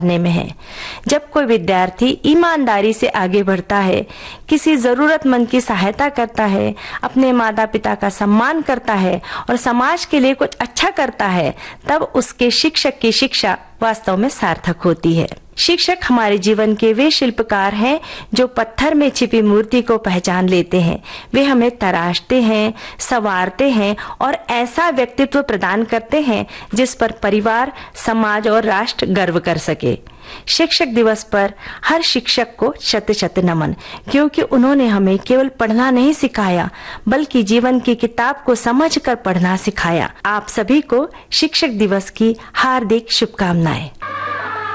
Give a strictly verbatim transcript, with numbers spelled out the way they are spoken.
में है। जब कोई विद्यार्थी ईमानदारी से आगे बढ़ता है, किसी जरूरतमंद की सहायता करता है, अपने माता पिता का सम्मान करता है और समाज के लिए कुछ अच्छा करता है, तब उसके शिक्षक की शिक्षा वास्तव में सार्थक होती है। शिक्षक हमारे जीवन के वे शिल्पकार हैं जो पत्थर में छिपी मूर्ति को पहचान लेते हैं। वे हमें तराशते हैं, संवारते हैं और ऐसा व्यक्तित्व प्रदान करते हैं जिस पर परिवार, समाज और राष्ट्र गर्व कर सके। शिक्षक दिवस पर हर शिक्षक को शत शत नमन, क्योंकि उन्होंने हमें केवल पढ़ना नहीं सिखाया बल्कि जीवन की किताब को समझकर पढ़ना सिखाया। आप सभी को शिक्षक दिवस की हार्दिक शुभकामनाएं।